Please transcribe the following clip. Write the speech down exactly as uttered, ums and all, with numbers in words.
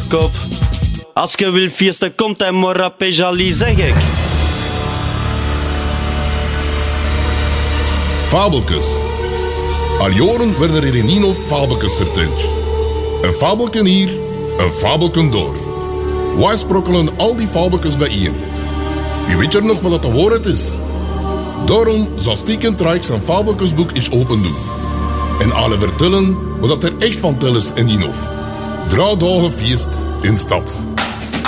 kop. Als je wil feesten, komt hij maar op Jali, zeg ik. Fabeltjes. Al jaren werden er in Ninov fabeltjes verteld. Een fabeltje hier, een fabeltje door. Wij sprokkelen al die fabeltjes bijeen. Wie weet er nog wat de waarheid is? Daarom zal Stieken Trijk zijn fabeltjesboek eens open doen. En alle vertellen wat er echt van tel is in Ninov. Drie dagen feest in stad.